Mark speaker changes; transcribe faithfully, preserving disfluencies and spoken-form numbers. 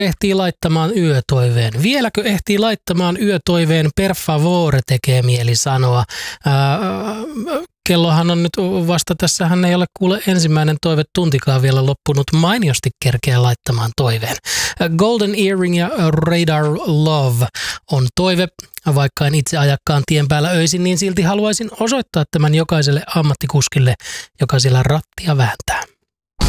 Speaker 1: ehtii laittamaan yötoiveen. Vieläkö ehtii laittamaan yötoiveen, per favore, tekee mieli sanoa. Ää, kellohan on nyt vasta, tässähän ei ole kuule ensimmäinen toive tuntikaan vielä loppunut, mainiosti kerkeä laittamaan toiveen. Golden Earring ja Radar Love on toive. Vaikka en itse ajakkaan tien päällä öisin, niin silti haluaisin osoittaa tämän jokaiselle ammattikuskille, joka siellä rattia vääntää.